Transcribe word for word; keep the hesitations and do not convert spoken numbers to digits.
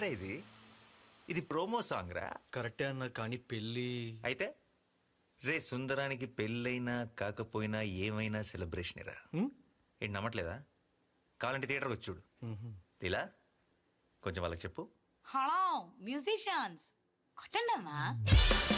ఏంట్రా ఇది ఇది ప్రోమో సాంగ్ రా. కరెక్టే అన్న, కానీ పెళ్ళి అయితే రే సుందరానికి పెళ్ళైనా కాకపోయినా ఏమైనా సెలబ్రేషన్ రా. ఏంటి నమ్మట్లేదా? కావాలంటే థియేటర్కి వచ్చి చూడు. ఇలా కొంచెం వాళ్ళకి చెప్పు. Hello musicians కొట్టండమ్మా.